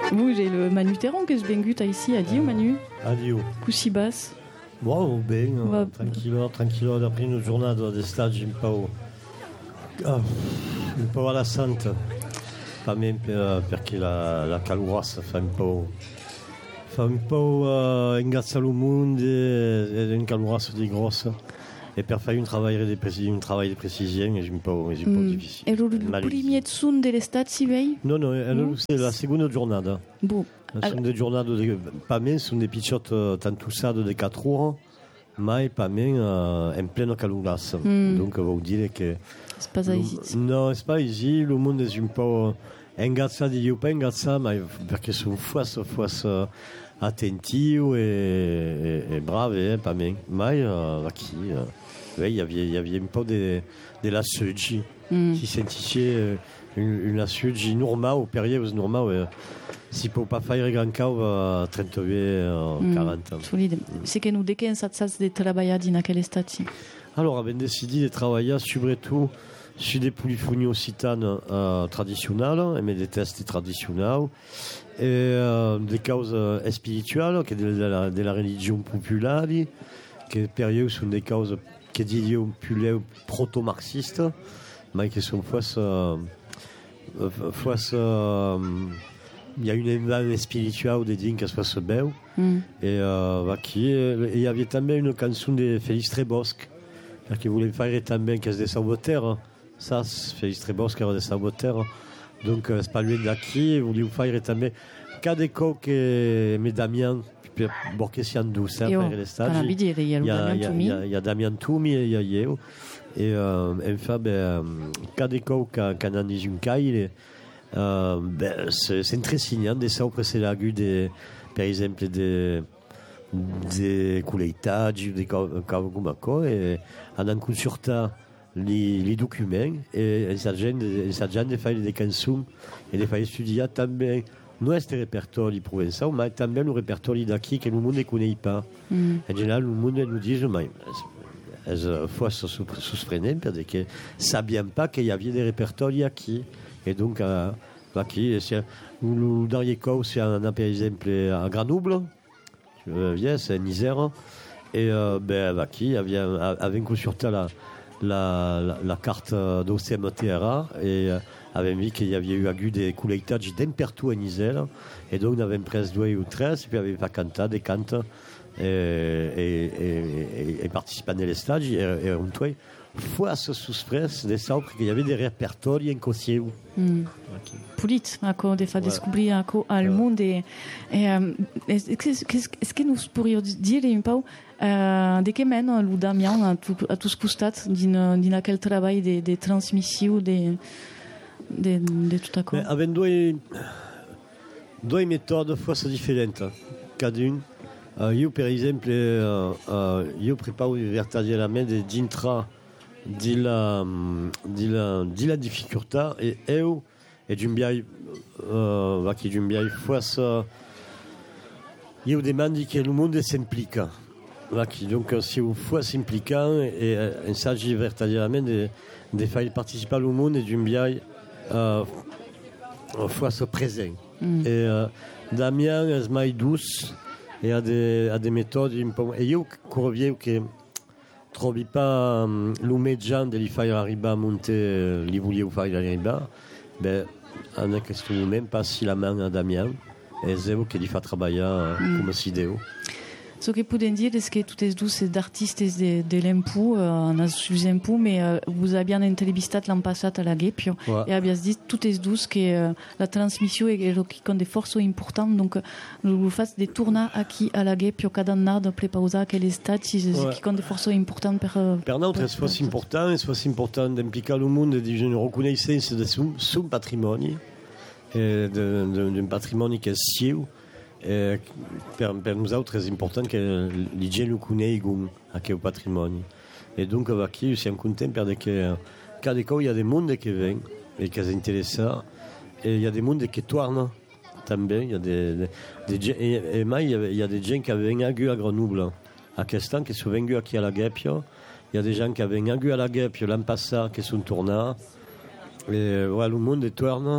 Vous, j'ai le Manu Terron que je bengut ici, adio Manu. Adio. Coussi basse. Bon, ben, Va... tranquillo, dopo una giornata d'estate un po' alla santa. Pas même perché la calorosa fa un po' ingazza lo mondo e un caloroso di grossa. E per fare un travail di precisione è un po' difficile. E il primo sun dell'estate si vei? No, c'est la seconda giornata. Bon. Sono delle giornate, pas même, sono dei picciotti tantussati di 4 ore, ma pas même in pieno calurasso. Donc, vuol dire che... C'est pas ici. No, c'est pas ici, le mondo è un po' ingazzato, io pas ingazzato, ma perché sono fuas attentivo e brave, pas même. Ma qui... il y avait un po' della suggi. Si sentisce una suggi normale, o periodo normale, si può pas fare gran causa 38 40. Solide. C'est que nous déquens satsas de travailler in aquelle estate. Alors, abbiamo deciso di lavorare soprattutto su delle polifonies occitanes tradizionali, e dei testi tradizionali, e delle cause spirituali, che della religione popolare, che per io sono delle cause che dico più proto-marxiste, ma che sono forse il y a une événement spirituelle des dignes qui se passe bien. Et il y avait també une chanson de Félix Trebosc, qui voulait faire també qu'est-ce des saboteur. Ça, Félix Trebosc era des saboteur. Donc, c'est pas lui d'acquis. Il voulait faire també Cadeco que mes Damien, per Borghesian douce, faire les stages. Il y a Damien Toumi et il y a Yeo. Et enfin, Cadeco qui a dit un caille. C'est très signant de ça après c'est l'agu par exemple des couleitaggi des cavagumako et en un consultant les documents et ça gêne de faire des cançons et de faire étudier também nostro repertorio provençal mais também le répertoire daqui que le monde ne connaît pas. En général le monde nous dit mais faut se souffrir parce que sabiam pas qu'il y avait des répertoires ici. Et donc, qui le dernier cas, c'est par exemple à Grenoble, c'est en Isère, et qui avait consulté la carte d'OCMTRA et avait vu qu'il y avait eu des couleitages d'un partout en Isère, et donc on avait presque 2 ou 13, et puis il y avait pas canté, des cantes, et participant à l'estage, et on trouvait fois ce sous-presse des saupes qu'il y avait des répertoires inconscients. Pulit, de faire découvrir al monde est-ce que nous pourrions dire un peu de que mène le Damien à tous les costats dans aquel travail de transmission de tout à coup. Avec deux méthodes forces différentes, cadune. Io per esempio io preparo verdadeiramente d'intra di la difficoltà e eu e giumbiai che giumbiai forse io demandi che il mondo si implica donc si io fosse implica e insaggi verdadeiramente di fare partecipare al mondo e giumbiai forse presente e Damien è mai dus e ha delle metodi un po' e io corrovievo che trovi pas l'umeggian di fare arriba a monte li volevo fare arriba in questo momento passi la mano a Damien e devo che li fa lavorare come si deve. Ce que podem dire est que toutes les douces d'artistes de l'Empou, on a suivi Empou, mais vous avez bien entrevisté l'an passé à la Guépio, et avez dit toutes les douces que la transmission est qui compte des forces importantes, donc nous faisons des tournages ici à la Guépio, cada année préparer à quel stade qui compte des forces importantes per nous c'est force important d'impliquer le monde et de reconnaissance de son patrimoine et d'un patrimoine qui est sieu. Per nous autres è importante che la gente lo conosca anche il patrimonio e dunque qui siamo contenti perché cada cosa il y a des mondes qui viennent et qui s'intéressent et il y a des mondes qui tornano també il y a et mai il y a des gens qui viennent à Grenoble à quest'an qui sont venus ici à la Guépio il y a des gens qui viennent à la Guépio l'an passé qui sont tournés et voilà le monde tourne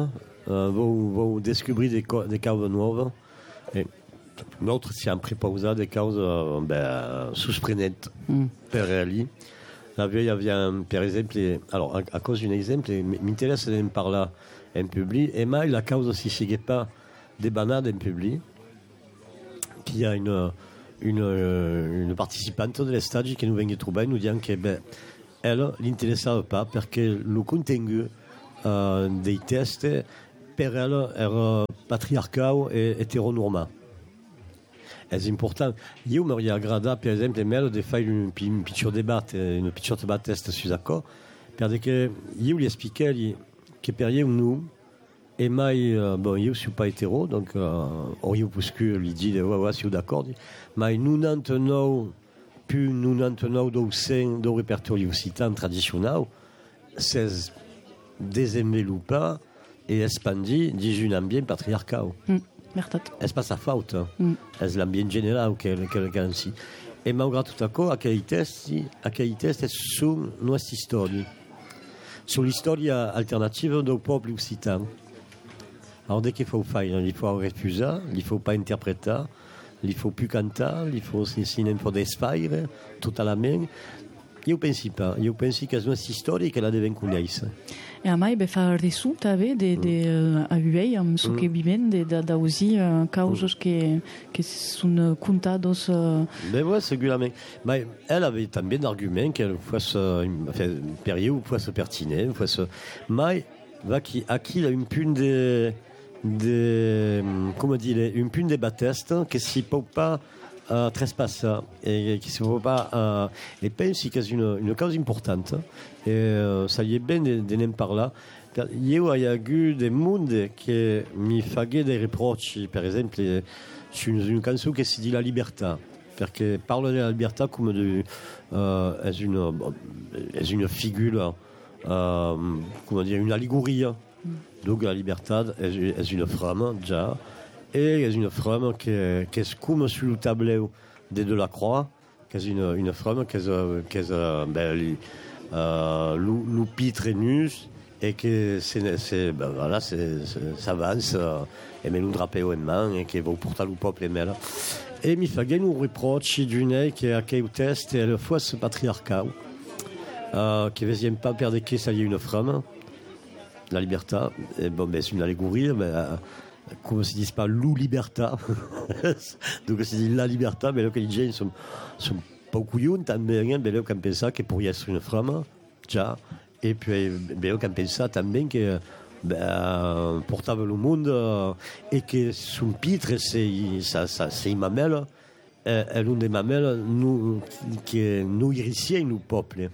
vão descobrir des causas novas. Notre sempre pausa des causas surpreendentes per ali. Avui havia, per exemple, alors à cause d'un exemple, m'intéresse de parler en public, et mai la causa si sigue pas des banades en public, qu'il y a une participante de l'estage qui nous vient de trouver, nous disant que elle l'intéressava pas parce que le contenu des tests per elle era patriarcal et hétéronormal. C'est important. Io m'aurais agradé, par exemple, de faire un petit débat test sur ça, parce que io lui expliquais que per nous, et mai, io suis pas hétéro, donc io pusque lui dit, ouais, je suis d'accord, mais nous n'entendons plus, nous n'entendons do répertoire occitan traditionnel, c'est désenveloppé et expandi dans un ambiente patriarcal. C'est pas sa faute, c'est l'ambiente général qu'elle ainsi. Et malgré tout ça, à quel test est sur notre histoire, sur l'histoire alternative du peuple occitan. Alors dès qu'il faut faire, il faut refuser, il faut pas interpréter, il faut plus canter, il faut il faut d'espire totalement. Io pensi pas, io pensi che è una storia che la deve connaissere. E a mai fa risulta a UA su che viven da aussi causes che sono contados. Ouais, seguramente. Mais elle avait tambien d'arguments qu'elle fosse période fosse pertinent, fosse mais va qui a qui a une pune de comment dire, une pune de battestes que si peut pas trespassa et qui ne faut pas et pensi que c'est une cause importante et ça y est bien de n'en parler. Io il y a eu des mondes qui mi faisaient des reproches, par exemple sur une chanson qui se dit la liberté, parce que parle de la liberté comme est une figure, comment dire, une allégorie. Donc la liberté est une femme déjà. Et il y a une femme qui est comme sur le tableau de Delacroix, qui est une femme qui est le pitre nus et que voilà, s'avance et met le drapeau en main et qui va porter le peuple et mêle. Et il fait un reproche d'une qui est à quel test et à la fois ce patriarcat qui ne vient pas perdre que ça y est une femme, la liberté. Et c'est une allégorie, mais comme se dit pas Lou Liberta, donc se dit la liberté, mais là que les gens sont pas couillons, mais rien, mais là qu'on pense que pour y être une femme, déjà, et puis mais là qu'on pense también que portava le monde et que son pitre c'est une mamelle, est l'une des mamelles nous qui nous irritiait nous peuple.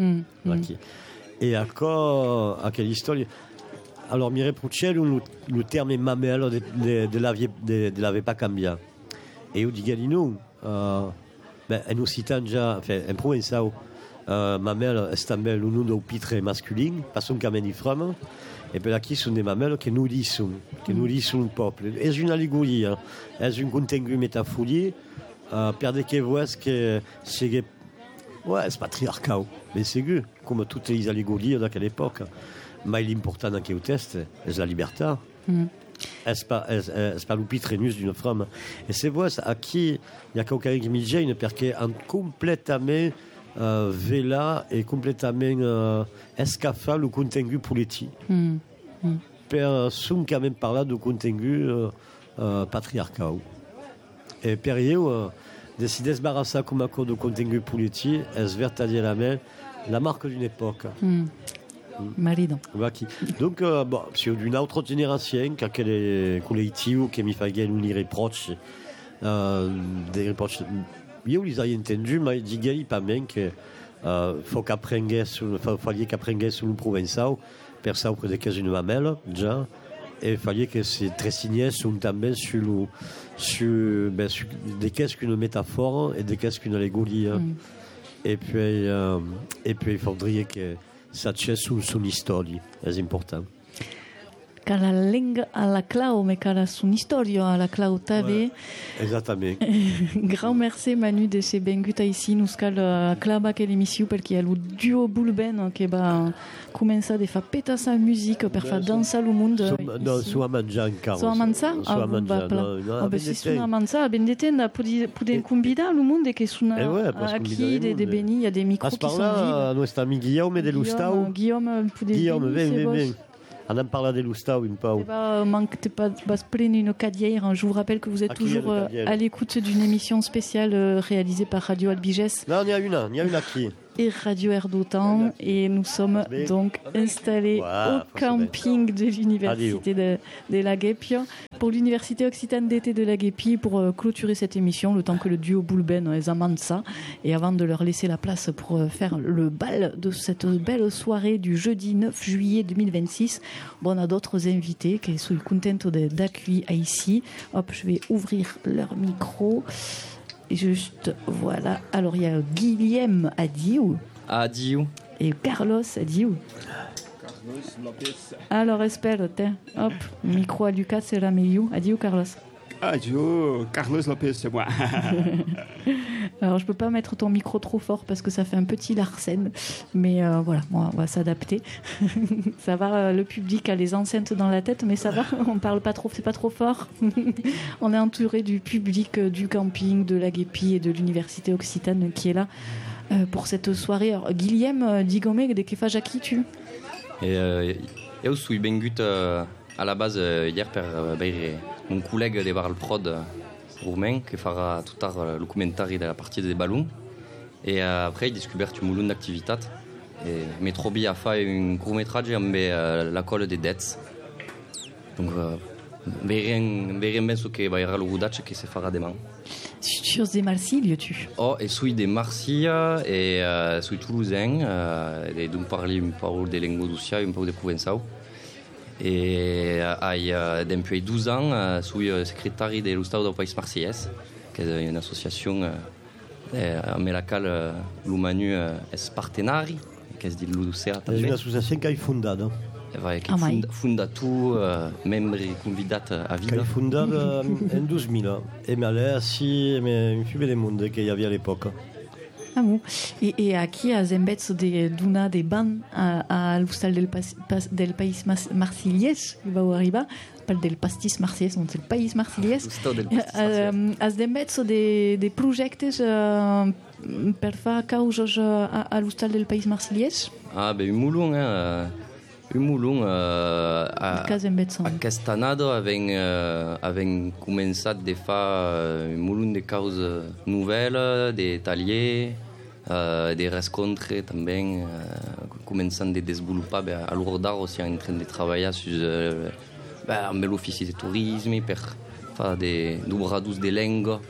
Et à quelle histoire. Alors, mi reprochait le terme mamelle de l'avait pas cambié. Et au Digalino, en occitan déjà, enfin, en provençal, mamelle est també le nom d'un pitre masculin, pas son camen ni femme, et puis là, qui sont des mamelles que nous disons le peuple. C'est une allégorie, c'est un contenu métaphorique, per de que voit que c'est patriarcal, mais c'est comme toutes les allégories de quelle époque. Mais l'important dans quel test, c'est la liberté. C'est pas le pitre nus d'une femme. Et c'est vrai, à qui il y a quelqu'un qui me gêne, parce qu'elle est complètement vela et complètement escaffa le contenu politique. Personne quand même parle de contenu patriarcal. Et per io, de se débarrasser comme accord de contenu politique, est veritabillement la marque d'une époque. Marido. Donc, c'est d'une autre génération qu'elle est collective, qui me fait des reproches. Des reproches. Io les ai entendus, mais je dis pas bien que fallait qu'apprenne sur le provençal, per ça auprès de cas une mamelle, déjà, et fallait que c'est très signé sur des caisses qu'une métaphore et des caisses qu'une allégorie. Et puis il faudrait que ça tient sous son histoire, c'est important. la langue à la clau, mais qu'à son histoire à la clau també. Exactement. Grand merci Manu de ser bengut ici, nous cal clava que l'émission perquè el duo Bulben que va començar de fa peta sa musique per fa dansar el món. No, su a manjar encara. Su a manjar? Su a manjar. Si su a manjar, ben de temps podem convidar el món que sona aquí de Beni, il y a des micros qui sont vides. Nostre amic Guillaume de Lustau. Guillaume, ven. On en parle de Lustau un peu. Manquez pas de prendre une cadière. Je vous rappelle que vous êtes toujours à l'écoute d'une émission spéciale réalisée par Radio Albiges. Non, il y a une aquí. Et Radio Air d'Otan. Et nous sommes donc installés au camping de l'université de la Guépia. Pour l'université occitane d'été de la Guépie, pour clôturer cette émission, le temps que le duo Bulben les amende ça. Et avant de leur laisser la place pour faire le bal de cette belle soirée du jeudi 9 juillet 2026, bon, on a d'autres invités qui sont contents d'accueillir ici. Hop, je vais ouvrir leur micro. Juste, voilà. Alors, il y a Guillaume Adiou. Adiou. Et Carlos Adiou. Alors, espère, hop, micro à Lucas et Rameliou. Adiou, Carlos. Adieu, Carlos Lopez, c'est moi. Alors, je peux pas mettre ton micro trop fort parce que ça fait un petit larcène. Mais voilà, on va s'adapter. Ça va, le public a les enceintes dans la tête, mais ça va, on parle pas trop, c'est pas trop fort. On est entouré du public du camping, de la Guépie et de l'université occitane qui est là pour cette soirée. Alors, Guillaume, dis-moi, de quelle fajaki tu? Je suis bengut à la base hier par mon collègue de Barl-Prod roumain qui fera tout tard le commentaire de la partie des ballons. Et après, il a découvert un moulin d'activité. Et Metrobi a fait un court-métrage avec la colle des Dettes. Donc, verrem ben ce que va y avoir le roudage qui se fera demain. Sur des Marseille, tu? Oh, et suis de Marseille et suis toulousain. Et donc, parler un peu de langue d'Oussia, un peu de provençal. Et depuis 12 ans, je suis secrétaire de l'Ustau del País Marseillès, qui est une association avec laquelle l'Umanu est partenaire, qui se dit l'Uducea. C'est une association qui est fondée. Qui est fondée tout, membres convidés à vie. Qui est fondée en 2000. Et malais, si, mais une fumée de monde qu'il y avait à l'époque. Ah bon. Et aquí a zembets d'una de ban a l'Hostal del País Marseillès, il va arribar, pas del Pastis Marseillès, non, c'est le País Marseillès. A zembets de projectes per fa causes a l'Hostal del País Marseillès? Ah, ben un moulon a aquesta anada havent començat de fa un moulon de causes nouvelles, de tallers, de rencontres també, començant de desenvolupar a l'Ordar aussi en train de treballar amb l'ofici de turisme per fer d'obradors de llengua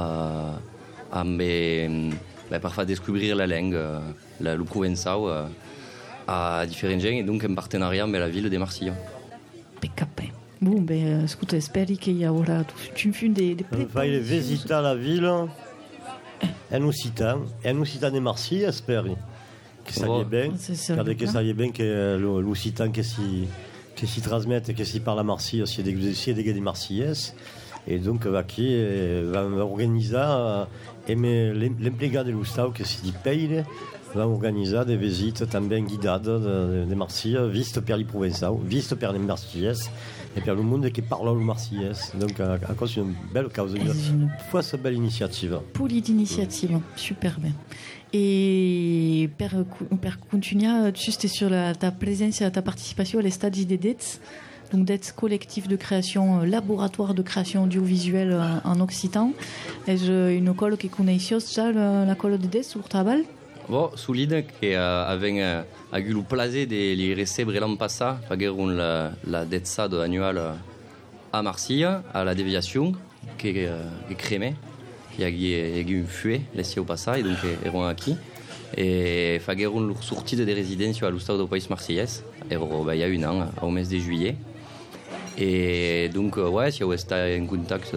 per fer descobrir la llengua, le provençal à différents gens et donc en partenariat avec la ville de Marseille. Peccapé. Bon, ben, écoute, j'espère qu'il y aura tu fais des on va aller visiter la ville en occitan de Marseille, j'espère que ça y est bien, que ça y est bien que l'occitan qui s'y transmette et qui s'y parle à Marseille, c'est des Marseillais. Et donc, qui va organiser l'impliquant de l'Ustau qui s'y dit paye. Va organiser des visites també guidades de Marseille, vistes per les provençals, vistes per les marseillais et per le monde qui parle le marseillais. Donc, à cause d'une belle cause, une fois cette belle initiative. Polie d'initiative, super bien. Et per continuer, juste sur ta présence, ta participation à l'Estadi des Dettes, donc d'être collectif de création, laboratoire de création audiovisuelle en occitan. Est-ce une école qui connaît déjà l'école des Dettes sur Tabal? Bon, solide, que avec eu le plaisir de les recevoir l'an passé, faguerons la detsade annuelle à Marseille, à la déviation, qui est crémée, qui a eu une fuée laissée au passage, et donc erons acquis. Et faguerons leur sortie de résidence à l'Ustau del País Marseillès, il y a un an, au mois de juillet. Et donc, ouais, si on est en contact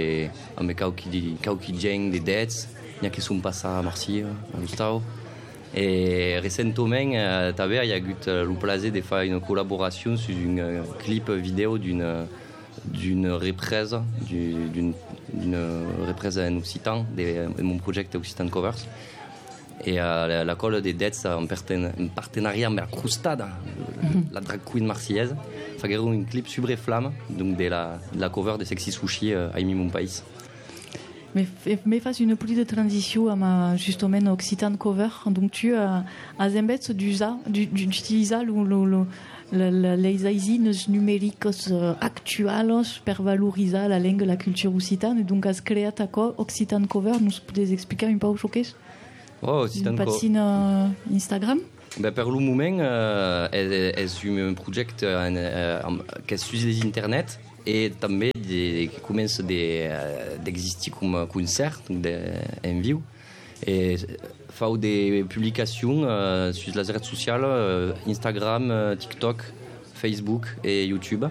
avec quelques gens des dettes, qui sont passés à Marseille, à l'Ustau. Et récemment, il y a eu une collaboration sur un clip vidéo d'une reprise, d'une reprise en occitan, de mon projet Occitan Covers. Et la colle des Deads en partenariat avec la Crustada, la drag queen marseillaise, fait un clip sur Flamme, donc de la cover de Sexy Sushi à Imi Mon Pays. Mais fasse une petite transition à ma justement Occitan Cover. Donc tu as embêt d'utiliser les aisines numériques actuelles pour valoriser la langue, la culture occitane. Et donc à créer ta Occitan Cover, nous pouvez expliquer un peu au showcase. Oh, Occitan Cover. Une Instagram. Ben, per le moment, és un projecte que és sur les internet et també que comença d'existir com a concert en viu. Et feu des publications sur les réseaux sociaux, Instagram, TikTok, Facebook et YouTube.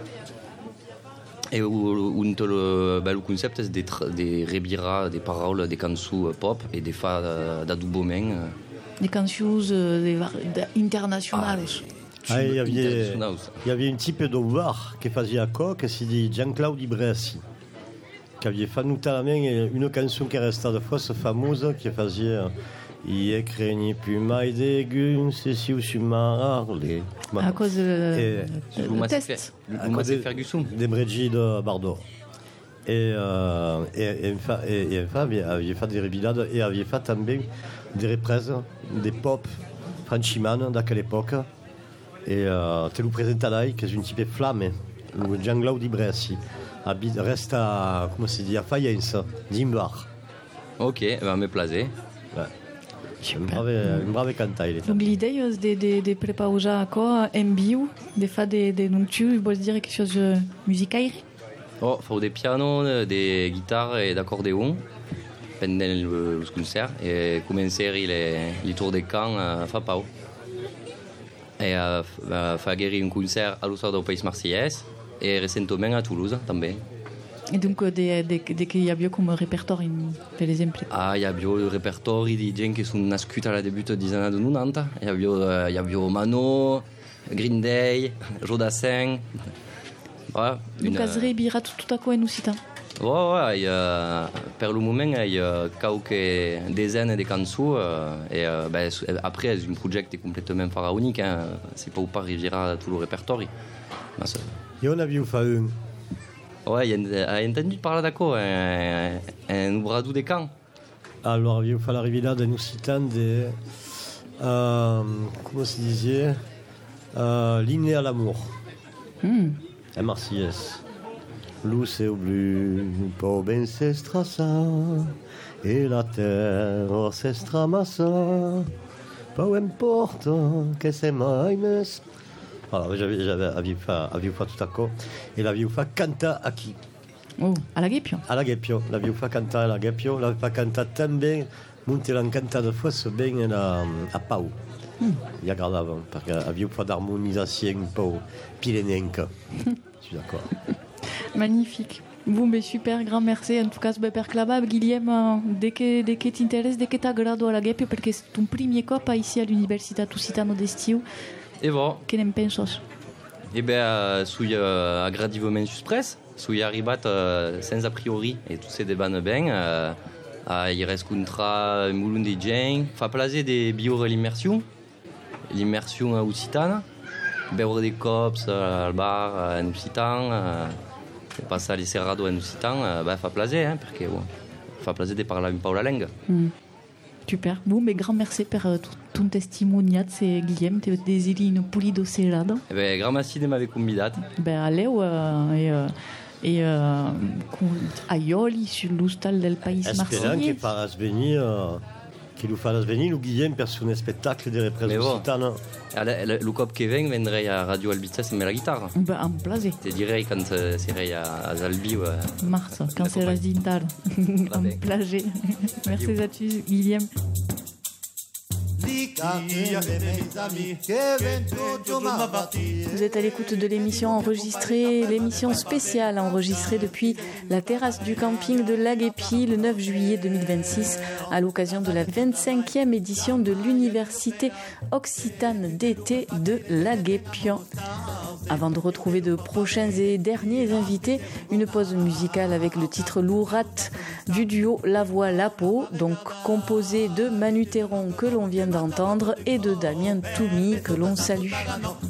Et le concept est de rebirar des paroles, des chansons pop et des fois d'adoubement. Des chansons internationales. Il y avait une type de bar qui faisait à quoi, qui s'est dit Jean-Claude Ibreassi, qui avait fait nous à la main une chanson qui restait de fois fameuse, qui faisait Il craignait plus mal des guns, c'est si je m'arrêtais. À cause de test. À cause de Ferguson. Des Brigitte de Bardot. Et enfin, avait fait des rébilades et avait fait també des reprises, des pop franchiman d'à quelle époque. Et te le présente là, qui est une type flamme, le Jean-Claude Ibreassi. Reste à, comment c'est dit, à Fayence, d'Imbar. Ok, va me placer. Ouais. Un brave cantaille. Donc l'idée de préparer à quoi en bio, de faire des donc tu veux dire quelque chose de musical. Oh, faut des pianos, des guitares et d'accordéon pendant le concert et commencer les tours de camp à Fapau. Et faire un concert à l'Ossard du Pays Marseillais et récemment à Toulouse també. Et donc qu'il y a bien comme répertoire per exemple. Ah, il y a bien le répertoire de gens qui sont nascuts à la début des années 90. Il y a bien Mano, Green Day, Jodassin. Voilà. Donc à Zrebira tout à quoi en occitan. Ouais, per le moment, il y a quelques dizaines de chansons et après, c'est un projet complètement pharaonique. Hein. C'est pas où pas arriver à tout le répertoire. Et on a vu un. Ouais, il a entendu parler d'accord, un bradou des camps. Alors, il faut l'arrivée là d'un occitan de. Comment se disait l'hymne à l'amour. Un Marseillaise. Luce blu, po ben se strassa, et la terre se stramassa. Peu importe que c'est maïmes. Voilà, j'avais fait tout à coup. Et la viufa canta à qui? Oh, à la Guépio. À la Guépio. La viufa canta à la Guépio. La viufa canta també. Monte l'encanta de fois ben à Pau. Il y a grave avant, parce que la viufa d'harmonisation un peu pyrénéenne. Je suis d'accord. Magnifique. Bon, mais super, grand merci. En tout cas, per Clabab, Guillaume, dès que t'intéresse, dès que t'agrado à la Guépio, parce que c'est ton premier cop ici à l'Universitat Occitana d'Estiu. Et bon. Che ne pensos? Eh bien, suis agradivement suspres, suis arribat sans a priori, et tous ces débats bien. Il reste contre Moulin de Jane, fa placer des bio l'immersion occitane, beure des cops al bar en occitan, passer les serrado en occitan, fa placer, hein, parce que fa placer de parler un peu la langue. Super. Bon, mais grand merci pour ton testimoniat, c'est Guillaume, te désiri une poulie d'océan. Eh ben, grand merci de m'avoir convidat. Ben, allez, et aioli sur l'hostal del Pays Marseillais. Qui nous fasse venir, Guillaume, pour un spectacle de représentants. Le cop qui vient viendrait à Radio Albizès mais la guitare. Ben, en plaisir. Je dirais quand serait à Zalbi ou Mars, quand c'est la dintal. En plager. Merci à toi, Guillaume. Vous êtes à l'écoute de l'émission spéciale enregistrée depuis la terrasse du camping de Laguépi le 9 juillet 2026 à l'occasion de la 25e édition de l'Université Occitane d'été de Laguépian. Avant de retrouver de prochains et derniers invités, une pause musicale avec le titre Lourat du duo La Voix La Peau, donc composé de Manu Théron que l'on vient d'entendre et de Damien Toumi que l'on salue.